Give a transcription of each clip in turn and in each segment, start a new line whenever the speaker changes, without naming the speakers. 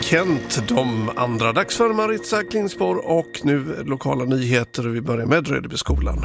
Kent, de andra. Dags för Maritza Klingspor och nu lokala nyheter. Vi börjar med Rödebyskolan.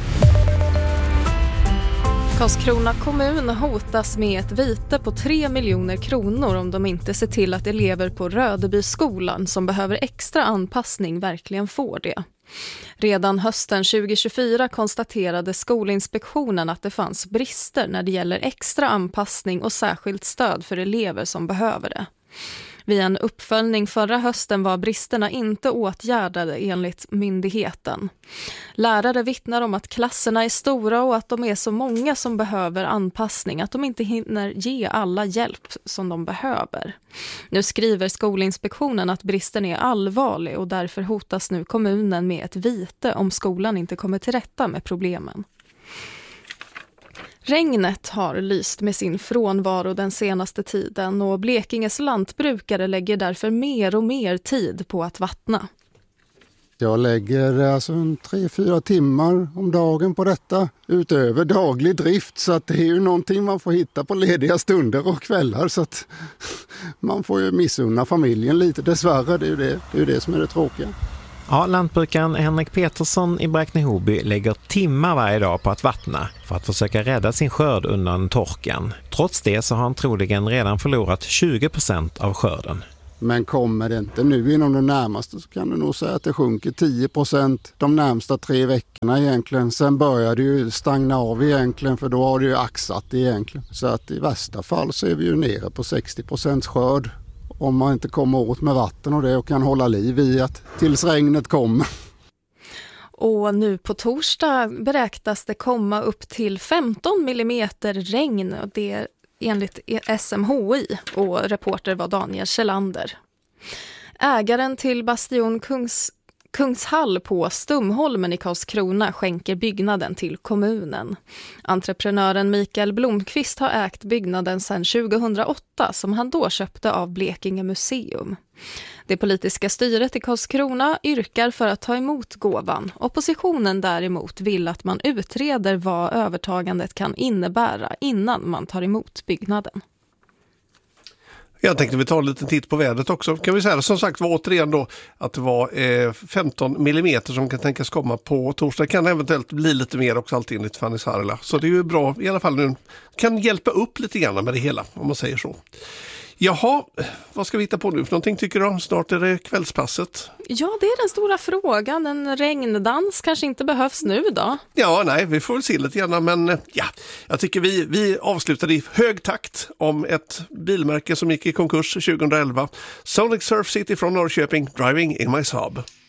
Karlskrona kommun hotas med ett vite på 3 miljoner kronor om de inte ser till att elever på Rödebyskolan som behöver extra anpassning verkligen får det. Redan hösten 2024 konstaterade Skolinspektionen att det fanns brister när det gäller extra anpassning och särskilt stöd för elever som behöver det. Vid en uppföljning förra hösten var bristerna inte åtgärdade enligt myndigheten. Lärare vittnar om att klasserna är stora och att de är så många som behöver anpassning att de inte hinner ge alla hjälp som de behöver. Nu skriver Skolinspektionen att bristen är allvarlig och därför hotas nu kommunen med ett vite om skolan inte kommer till rätta med problemen. Regnet har lyst med sin frånvaro den senaste tiden och Blekinges lantbrukare lägger därför mer och mer tid på att vattna.
Jag lägger alltså 3-4 timmar om dagen på detta utöver daglig drift, så att det är ju någonting man får hitta på lediga stunder och kvällar, så att man får ju missunna familjen lite, dessvärre. Det är ju det som är det tråkiga.
Ja, lantbrukaren Henrik Petersson i Bräkne-Hoby lägger timmar varje dag på att vattna för att försöka rädda sin skörd undan torkan. Trots det så har han troligen redan förlorat 20% av skörden.
Men kommer det inte nu inom det närmaste så kan du nog säga att det sjunker 10% de närmsta 3 veckorna egentligen. Sen börjar det ju stagna av egentligen, för då har det ju axat egentligen. Så att i värsta fall så är vi ju nere på 60% skörd. Om man inte kommer åt med vatten och det och kan hålla liv i att tills regnet kommer.
Och nu på torsdag beräknas det komma upp till 15 millimeter regn. Och det är enligt SMHI, och reporter var Daniel Kjellander. Ägaren till Bastion Kungshall på Stumholmen i Karlskrona skänker byggnaden till kommunen. Entreprenören Mikael Blomqvist har ägt byggnaden sedan 2008 som han då köpte av Blekinge museum. Det politiska styret i Karlskrona yrkar för att ta emot gåvan. Oppositionen däremot vill att man utreder vad övertagandet kan innebära innan man tar emot byggnaden.
Jag tänkte vi tar en liten titt på vädret också. Kan vi säga som sagt var återigen då att det var 15 millimeter som kan tänkas komma på torsdag. Kan eventuellt bli lite mer också, alltid enligt Fanny Sarla. Så det är ju bra i alla fall nu. Kan hjälpa upp lite grann med det hela om man säger så. Jaha, vad ska vi hitta på nu för någonting tycker du? Snart är det kvällspasset.
Ja, det är den stora frågan. En regndans kanske inte behövs nu då?
Ja, nej, vi får väl se lite grann. Men ja, jag tycker vi avslutade i hög takt om ett bilmärke som gick i konkurs 2011. Sonic Surf City från Norrköping, driving in my Saab.